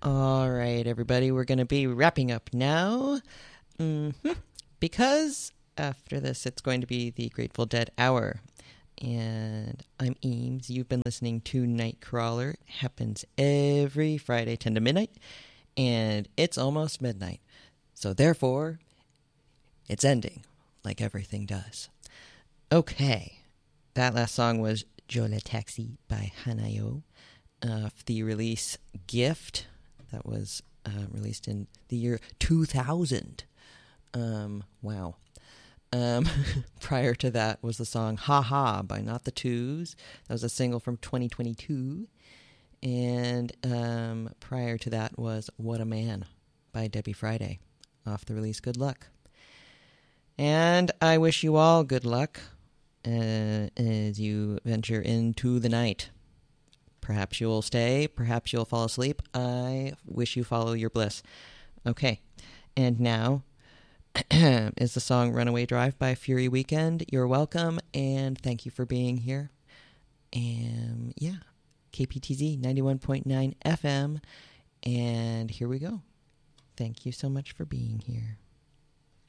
All right, everybody, we're going to be wrapping up now. Because after this, it's going to be the Grateful Dead Hour. And I'm Eames. You've been listening to Nightcrawler. It happens every Friday, 10 to midnight. And it's almost midnight. So therefore, it's ending, like everything does. Okay, that last song was Jola Taxi by Hanayo. The release Gift, that was released in the year 2000. Wow. Prior to that was the song Ha Ha by Not the Twos. That was a single from 2022. And prior to that was What a Man by Debbie Friday off the release Good Luck. And I wish you all good luck as you venture into the night. Perhaps you'll stay, perhaps you'll fall asleep. I wish you follow your bliss. Okay, and now is the song Runaway Drive by Fury Weekend. You're welcome, and thank you for being here. And yeah, KPTZ 91.9 FM, and here we go. Thank you so much for being here.